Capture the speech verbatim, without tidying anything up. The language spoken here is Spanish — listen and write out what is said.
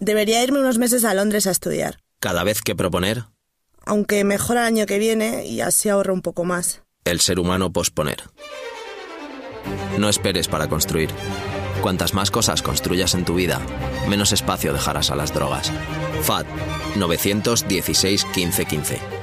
Debería irme unos meses a Londres a estudiar. Cada vez que proponer. Aunque mejor el año que viene y así ahorro un poco más. El ser humano posponer. No esperes para construir. Cuantas más cosas construyas en tu vida, menos espacio dejarás a las drogas. F A D nueve uno seis, quince quince.